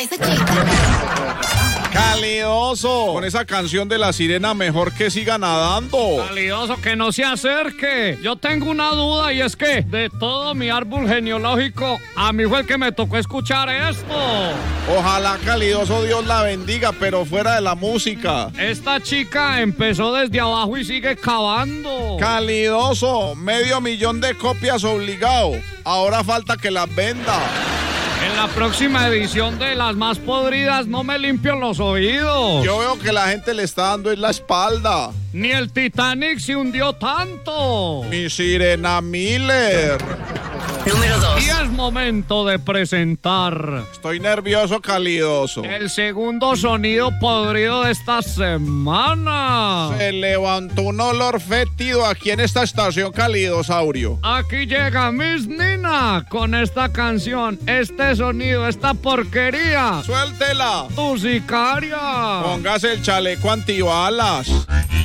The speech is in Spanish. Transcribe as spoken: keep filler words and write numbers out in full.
esa chica. Calidoso, con esa canción de la sirena mejor que siga nadando. Calidoso, que no se acerque. Yo tengo una duda y es que de todo mi árbol genealógico, a mí fue el que me tocó escuchar esto. Ojalá, Calidoso, Dios la bendiga, pero fuera de la música. Esta chica empezó desde abajo y sigue cavando. Calidoso, medio millón de copias obligado. Ahora falta que las venda. En la próxima edición de Las Más Podridas no me limpio los oídos. Yo veo que la gente le está dando en la espalda. Ni el Titanic se hundió tanto. Mi Sirena Miller. Número dos. Y es momento de presentar... Estoy nervioso, Calidoso. el segundo sonido podrido de esta semana. Se levantó un olor fétido aquí en esta estación, Calidosaurio. Aquí llega Miss Nina con esta canción, este sonido, esta porquería. ¡Suéltela! Tu sicaria. Póngase el chaleco antibalas.